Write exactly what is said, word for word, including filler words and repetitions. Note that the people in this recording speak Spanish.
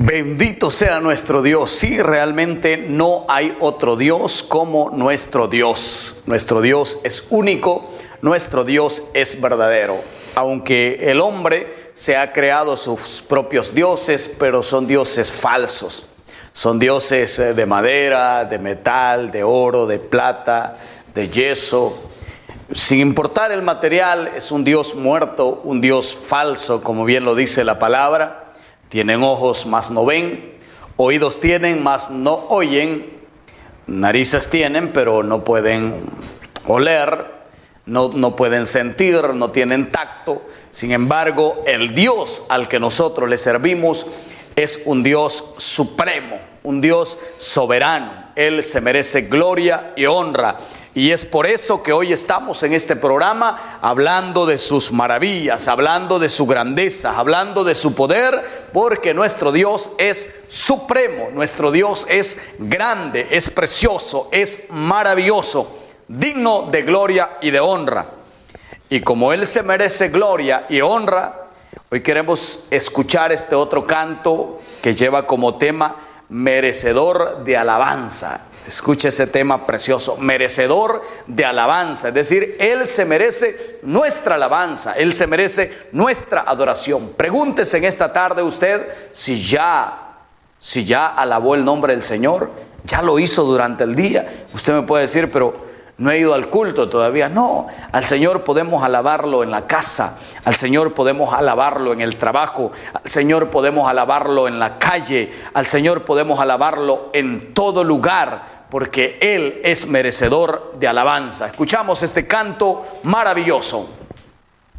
Bendito sea nuestro Dios. Sí, realmente no hay otro Dios como nuestro Dios. Nuestro Dios es único, nuestro Dios es verdadero. Aunque el hombre se ha creado sus propios dioses, pero son dioses falsos. Son dioses de madera, de metal, de oro, de plata, de yeso. Sin importar el material, es un Dios muerto, un Dios falso, como bien lo dice la palabra. Tienen ojos, mas no ven, oídos tienen, mas no oyen, narices tienen, pero no pueden oler, no, no pueden sentir, no tienen tacto. Sin embargo, el Dios al que nosotros le servimos es un Dios supremo, un Dios soberano. Él se merece gloria y honra. Y es por eso que hoy estamos en este programa hablando de sus maravillas, hablando de su grandeza, hablando de su poder, porque nuestro Dios es supremo, nuestro Dios es grande, es precioso, es maravilloso, digno de gloria y de honra. Y como Él se merece gloria y honra, hoy queremos escuchar este otro canto que lleva como tema merecedor de alabanza. Escuche ese tema precioso, merecedor de alabanza. Es decir, Él se merece nuestra alabanza, Él se merece nuestra adoración. Pregúntese en esta tarde usted si ya, si ya alabó el nombre del Señor, ya lo hizo durante el día. Usted me puede decir, pero no he ido al culto todavía. No, al Señor podemos alabarlo en la casa, al Señor podemos alabarlo en el trabajo, al Señor podemos alabarlo en la calle, al Señor podemos alabarlo en todo lugar, porque Él es merecedor de alabanza. Escuchamos este canto maravilloso.